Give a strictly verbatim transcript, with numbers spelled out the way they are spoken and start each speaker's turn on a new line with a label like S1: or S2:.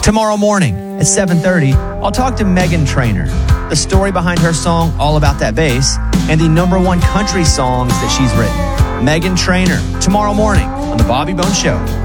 S1: Tomorrow morning at seven thirty, I'll talk to Meghan Trainor, the story behind her song All About That Bass, and the number one country songs that she's written. Meghan Trainor, tomorrow morning on The Bobby Bones Show.